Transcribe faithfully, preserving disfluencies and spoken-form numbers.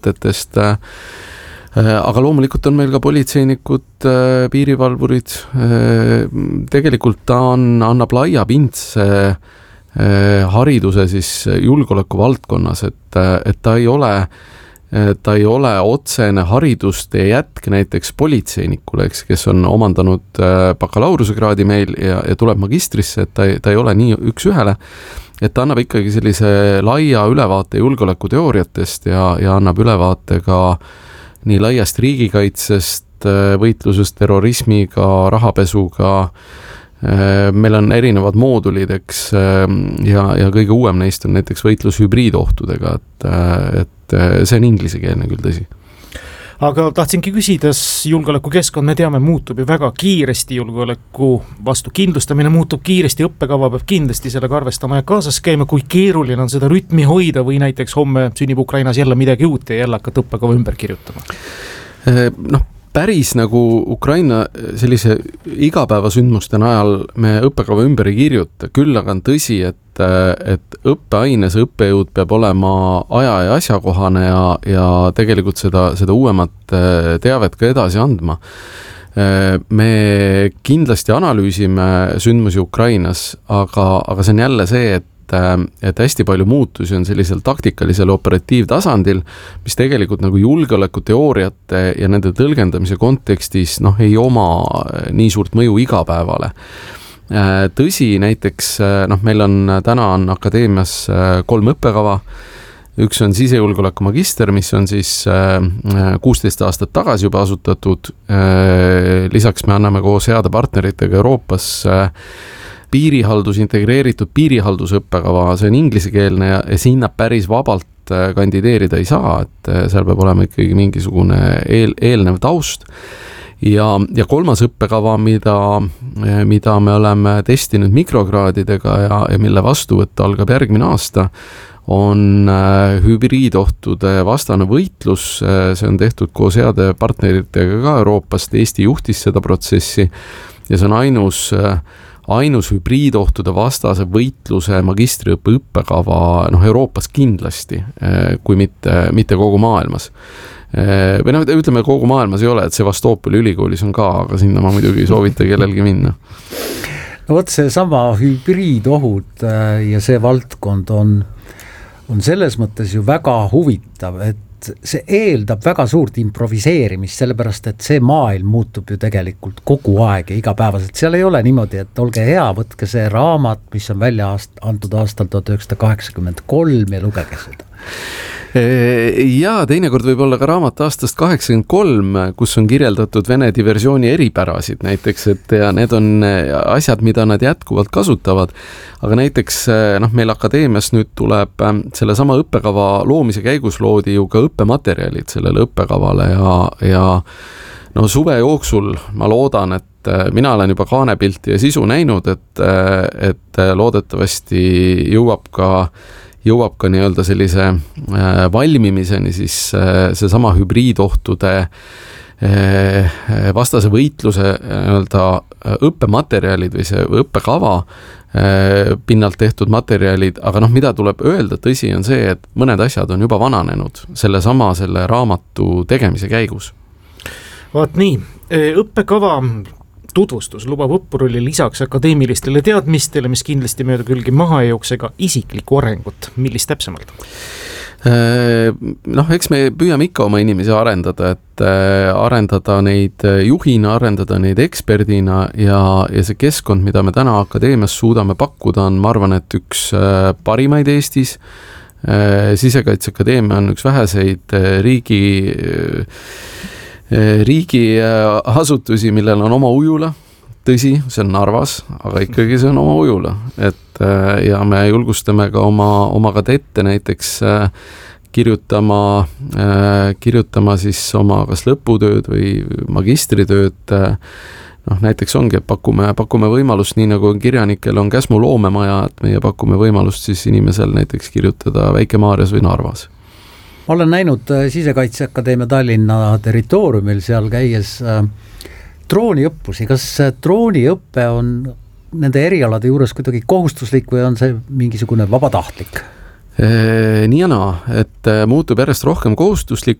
mõtetest, aga loomulikult on meil ka politseinikud, piirivalvurid, tegelikult ta on, annab laiapindse hariduse siis julgeoleku valdkonnas, et, et ta ei ole ta ei ole otsene hariduste jätk näiteks politseinikule, eks, kes on omandanud bakalaureusekraadi meil ja, ja tuleb magistrisse, et ta ei, ta ei ole nii üks ühele, et ta annab ikkagi sellise laia ülevaate julgeolekuteooriatest ja, ja annab ülevaate ka nii laiast riigikaitsest, võitlusest terrorismiga, rahapesuga. Meil on erinevad moodulid, eks, ja, ja kõige uuem neist on näiteks võitlus hübriidohtudega, et, et see on inglisekeelne küll tõsi. Aga tahtsingi küsida, julgeolekukeskkond, me teame, muutub ju väga kiiresti, julgeoleku vastu kindlustamine muutub kiiresti, õppekava peab kindlasti sellega arvestama ja kaasas käima, kui keeruline on seda rütmi hoida või näiteks homme sünnib Ukrainas jälle midagi uut ja jälle hakkad õppekava ümber kirjutama? Noh, päris nagu Ukraina sellise igapäevasündmuste najal me õppekava ümber ei kirjuta, küll aga on tõsi, et, et õppeaines õppejõud peab olema aja ja asjakohane ja, ja tegelikult seda, seda uuemat teavet ka edasi andma. Me kindlasti analüüsime sündmusi Ukrainas, aga, aga see on jälle see, et et hästi palju muutusi on sellisel taktikalisel operatiivtasandil, mis tegelikult nagu julgeolekuteooriate ja nende tõlgendamise kontekstis noh, ei oma nii suurt mõju igapäevale. Tõsi, näiteks noh, meil on täna on akadeemias kolm õppekava, üks on sisejulgeoleku magister, mis on siis kuusteist aastat tagasi juba asutatud, lisaks me anname koos heade partneritega Euroopas piirihaldus, integreeritud piirihaldusõppekava, see on inglisekeelne ja, ja sinna päris vabalt kandideerida ei saa, et seal peab olema ikkagi mingisugune eel, eelnev taust. Ja, ja kolmas õppekava, mida, mida me oleme testinud mikrokraadidega ja, ja mille vastuvõtt algab järgmine aasta, on hübriidohtude vastane võitlus, see on tehtud koos heade partneritega ka Euroopast, Eesti juhtis seda protsessi ja see on ainus ainus hübriidohtude vastase võitluse magistriõppe õppekava noh, Euroopas kindlasti, kui mitte, mitte kogu maailmas. Või noh, ütleme, kogu maailmas ei ole, et Sevastopoli ülikoolis on ka, aga sinna ma muidugi ei soovita kellelgi minna. No vot, see sama hübriidohud ja see valdkond on, on selles mõttes ju väga huvitav, et see eeldab väga suurt improviseerimist, sellepärast, et see maailm muutub ju tegelikult kogu aeg ja igapäevaselt. Seal ei ole niimoodi, et olge hea, võtke see raamat, mis on välja aast- antud aastal tuhat üheksasada kaheksakümmend kolm ja lugege seda. Ja teinekord võib olla ka raamat aastast kaheksakümmend kolm, kus on kirjeldatud Vene diversiooni eripärasid näiteks, et ja need on asjad, mida nad jätkuvalt kasutavad, aga näiteks noh, meil akadeemias nüüd tuleb selle sama õppekava loomise käigus loodi ju ka õppematerjalid sellele õppekavale ja, ja no suve jooksul ma loodan, et mina olen juba kaanepilti ja sisu näinud, et, et loodetavasti jõuab ka jõuab ka nii-öelda sellise valmimiseni siis see sama hübriidohtude vastase võitluse nii-öelda õppematerjalid või see õppekava pinnalt tehtud materjalid, aga noh, mida tuleb öelda, tõsi on see, et mõned asjad on juba vananenud selle sama selle raamatu tegemise käigus. Vaat nii, õppekava tutvustus lubab õppuruli lisaks akadeemilistele teadmistele, mis kindlasti mööda külgi maha ei jookse, ka isiklikku arengut. Millist täpsemalt? Noh, eks me püüame ikka oma inimesi arendada, et arendada neid juhina, arendada neid eksperdina ja, ja see keskkond, mida me täna akadeemias suudame pakkuda, on, ma arvan, et üks parimaid Eestis. Sisekaitseakadeemia on üks väheseid riigi riigi asutusi, millel on oma ujula, tõsi, see on Narvas, aga ikkagi see on oma ujula, et ja me julgustame ka oma, oma kadette näiteks kirjutama, kirjutama siis oma kas lõputööd või magistritööd, noh näiteks ongi, et pakume, pakume võimalust, nii nagu kirjanikel on Käsmu loomemaja, et meie pakume võimalust siis inimesel näiteks kirjutada Väike-Maarjas või Narvas. Ma olen näinud Sisekaitseakadeemia Tallinna territooriumil seal käies äh, drooniõppusi. Kas drooniõppe on nende erialade juures kuidagi kohustuslik või on see mingisugune vabatahtlik? Nii ja naa, et muutub järjest rohkem kohustuslik